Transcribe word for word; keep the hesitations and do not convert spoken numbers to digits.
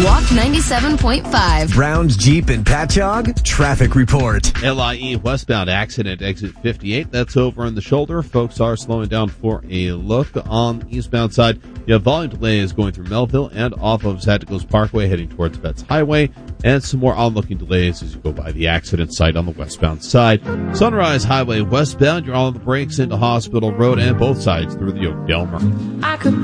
Walk ninety-seven point five. Brown's Jeep and Patchogue traffic report. L I E westbound accident, exit fifty-eight. That's over on the shoulder. Folks are slowing down for a look. On the eastbound side, you have volume delays going through Melville and off of Santikos Parkway heading towards Betts Highway, and some more onlooking delays as you go by the accident site on the westbound side. Sunrise Highway westbound, you're on the brakes into Hospital Road and both sides through the Oakdale Market. I could